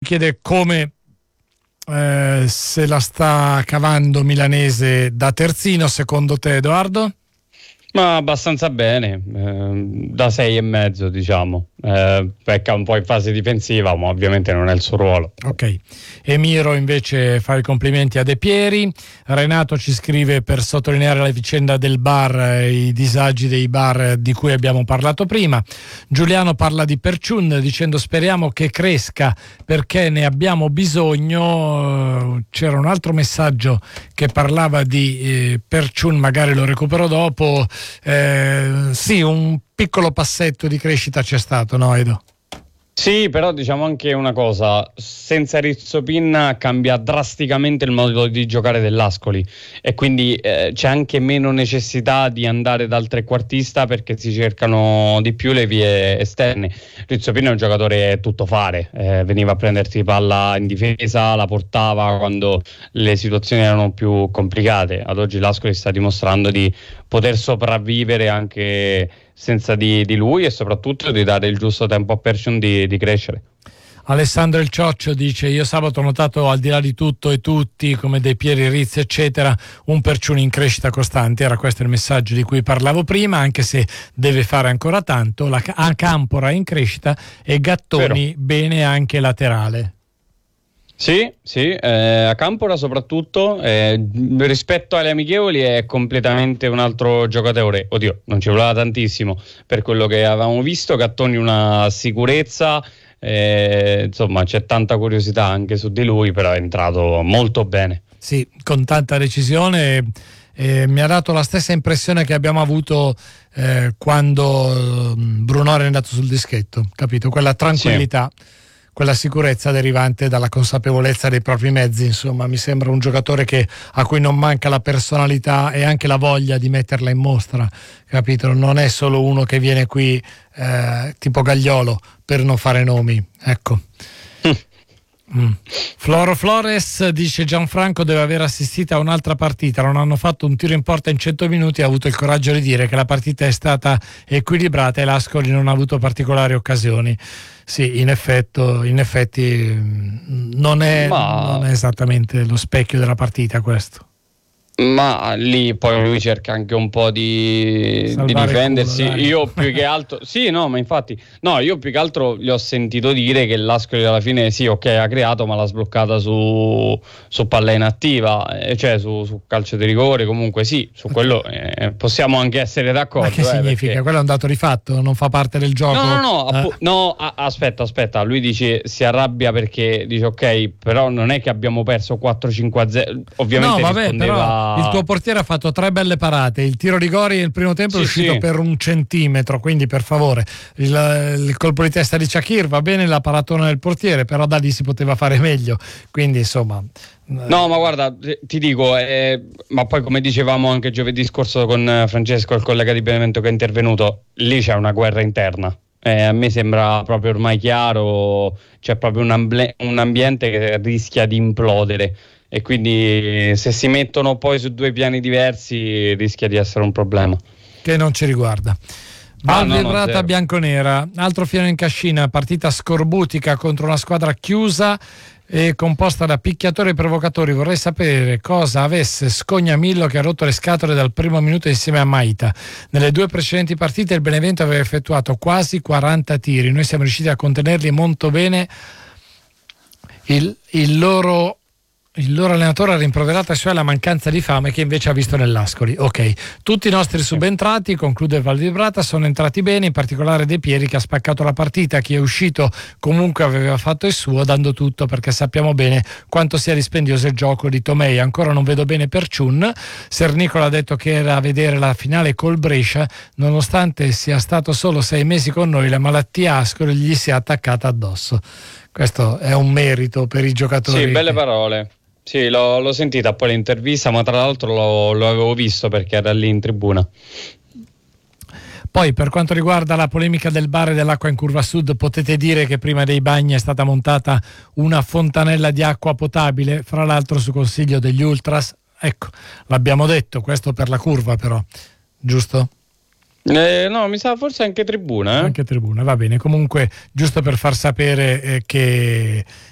chiede come se la sta cavando Milanese da terzino, secondo te, Edoardo? Ma abbastanza bene, da 6,5 diciamo, pecca un po' in fase difensiva, ma ovviamente non è il suo ruolo. Ok, Emiro invece fa i complimenti a De Pieri. Renato ci scrive per sottolineare la vicenda del bar, i disagi dei bar di cui abbiamo parlato prima. Giuliano parla di Perciun dicendo speriamo che cresca perché ne abbiamo bisogno. C'era un altro messaggio che parlava di Perciun, magari lo recupero dopo. Sì, un piccolo passetto di crescita c'è stato, no Edo? Sì, però diciamo anche una cosa, senza Rizzopin cambia drasticamente il modo di giocare dell'Ascoli e quindi c'è anche meno necessità di andare dal trequartista perché si cercano di più le vie esterne. Rizzopin è un giocatore tuttofare, veniva a prendersi palla in difesa, la portava quando le situazioni erano più complicate. Ad oggi l'Ascoli sta dimostrando di poter sopravvivere anche senza di lui e soprattutto di dare il giusto tempo a Perciun di crescere. Alessandro Il Cioccio dice: io sabato ho notato, al di là di tutto e tutti, come dei Pieri, Rizz eccetera, un Perciun in crescita costante. Era questo il messaggio di cui parlavo prima, anche se deve fare ancora tanto. La Campora in crescita e Gattoni bene anche laterale. Sì, a Campora soprattutto, rispetto alle amichevoli è completamente un altro giocatore. Oddio, non ci voleva tantissimo per quello che avevamo visto. Gattoni una sicurezza, insomma c'è tanta curiosità anche su di lui, però è entrato molto bene. Sì, con tanta decisione. Mi ha dato la stessa impressione che abbiamo avuto quando Brunore è andato sul dischetto, capito? Quella tranquillità. Sì. Quella sicurezza derivante dalla consapevolezza dei propri mezzi, insomma, mi sembra un giocatore a cui non manca la personalità e anche la voglia di metterla in mostra, capito? Non è solo uno che viene qui tipo Gagliolo, per non fare nomi, ecco. Floro Flores dice: Gianfranco deve aver assistito a un'altra partita, non hanno fatto un tiro in porta in 100 minuti, ha avuto il coraggio di dire che la partita è stata equilibrata e l'Ascoli non ha avuto particolari occasioni. Sì, in effetti non è esattamente lo specchio della partita questo. Ma lì poi lui cerca anche un po' di difendersi. Culo, io più che altro io più che altro gli ho sentito dire che l'Ascoli alla fine sì, ok, ha creato, ma l'ha sbloccata su palla inattiva, cioè su calcio di rigore. Comunque sì, su quello possiamo anche essere d'accordo. Ma che significa? Perché... quello è un dato di fatto, non fa parte del gioco. Aspetta, lui dice si arrabbia perché dice ok, però non è che abbiamo perso 4-5-0, ovviamente rispondeva. Però il tuo portiere ha fatto 3 belle parate, il tiro rigore nel primo tempo è uscito per 1 centimetro, quindi per favore il colpo di testa di Shakir va bene, la paratona del portiere, però da lì si poteva fare meglio, quindi insomma. No, ma guarda, ti dico, ma poi come dicevamo anche giovedì scorso con Francesco, il collega di Benevento che è intervenuto, lì c'è una guerra interna. A me sembra proprio ormai chiaro, c'è proprio un ambiente che rischia di implodere. E quindi se si mettono poi su 2 piani diversi rischia di essere un problema che non ci riguarda. Vibrata bianconera, altro fieno in cascina, partita scorbutica contro una squadra chiusa e composta da picchiatori e provocatori. Vorrei sapere cosa avesse Scognamillo, che ha rotto le scatole dal primo minuto insieme a Maita. Nelle 2 precedenti partite il Benevento aveva effettuato quasi 40 tiri, noi siamo riusciti a contenerli molto bene. Il loro allenatore ha rimproverato cioè la mancanza di fame che invece ha visto nell'Ascoli. Ok, tutti i nostri subentrati, conclude Valvibrata, sono entrati bene, in particolare De Pieri che ha spaccato la partita. Chi è uscito comunque aveva fatto il suo, dando tutto, perché sappiamo bene quanto sia dispendioso il gioco di Tomei. Ancora non vedo bene Perciun. Sernicola ha detto che era a vedere la finale col Brescia, nonostante sia stato solo 6 mesi con noi, la malattia Ascoli gli si è attaccata addosso. Questo è un merito per i giocatori. Sì, belle parole. Sì, l'ho sentita poi l'intervista, ma tra l'altro lo avevo visto perché era lì in tribuna. Poi per quanto riguarda la polemica del bar e dell'acqua in curva sud, potete dire che prima dei bagni è stata montata una fontanella di acqua potabile, fra l'altro su consiglio degli Ultras. Ecco, l'abbiamo detto, questo per la curva però, giusto? No, mi sa forse anche tribuna. Anche tribuna, va bene. Comunque, giusto per far sapere che